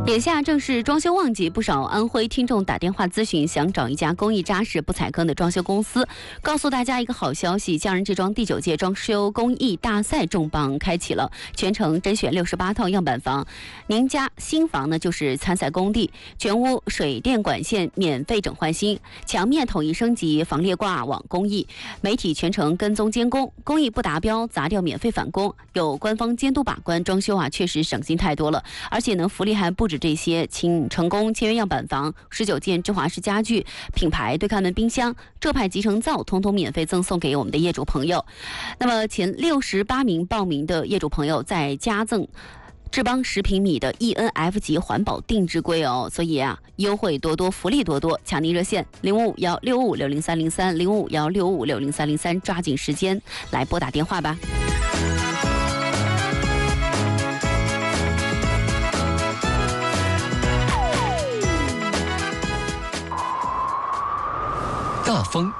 眼下正是装修旺季，不少安徽听众打电话咨询，想找一家工艺扎实、不踩坑的装修公司。告诉大家一个好消息，匠人之装第9届装修工艺大赛重磅开启了，全程甄选68套样板房。您家新房呢就是参赛工地，全屋水电管线免费整换新，墙面统一升级防裂挂网工艺，媒体全程跟踪监工，工艺不达标砸掉免费返工，有官方监督把关，装修确实省心太多了。而且呢，福利还不止这些，请成功签约样板房，19件芝华士家具、品牌对开门冰箱、浙派集成灶，通通免费赠送给我们的业主朋友。那么前68名报名的业主朋友再加赠智邦10平米的 ENF 级环保定制柜哦，所以优惠多多，福利多多，抢您热线055165600303 055165600303，抓紧时间来拨打电话吧。 大风，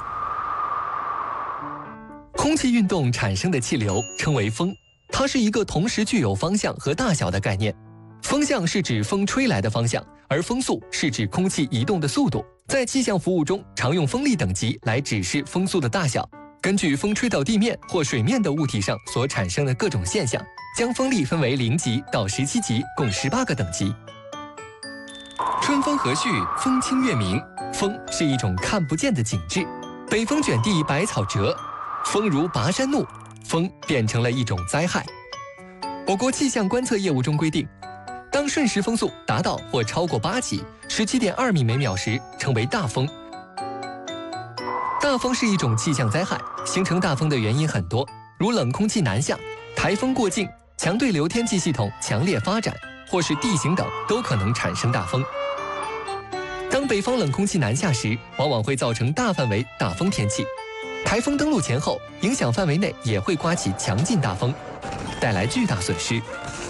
空气运动产生的气流称为风，它是一个同时具有方向和大小的概念。风向是指风吹来的方向，而风速是指空气移动的速度。在气象服务中，常用风力等级来指示风速的大小。根据风吹到地面或水面的物体上所产生的各种现象，将风力分为0级到17级，共18个等级。春风和煦，风清月明。风是一种看不见的景致，北风卷地百草折，风如拔山怒，风变成了一种灾害。我国气象观测业务中规定，当瞬时风速达到或超过8级 17.2 米每秒时，称为大风。大风是一种气象灾害，形成大风的原因很多，如冷空气南下、台风过境、强对流天气系统强烈发展，或是地形等，都可能产生大风。当北方冷空气南下时，往往会造成大范围大风天气。台风登陆前后，影响范围内也会刮起强劲大风，带来巨大损失。